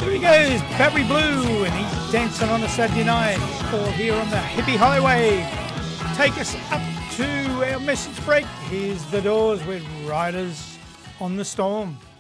There he goes, Barry Blue, and he's dancing on a Saturday night, all here on the Hippie Highway. Take us up to our message break. Here's The Doors with Riders on the Storm.